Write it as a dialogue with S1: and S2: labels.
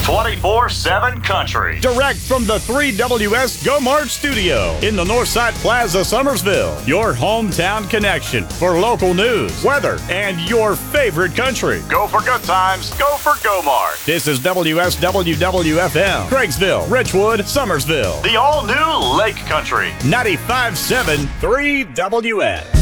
S1: 24/7 country.
S2: Direct from the 3WS Go March studio in the Northside Plaza, Summersville. Your hometown connection for local news, weather, and your favorite country.
S1: Go for good times. Go for Go March.
S2: This is WSWWFM, Craigsville, Richwood, Summersville.
S1: The all-new Lake Country.
S2: 95.7 3WS.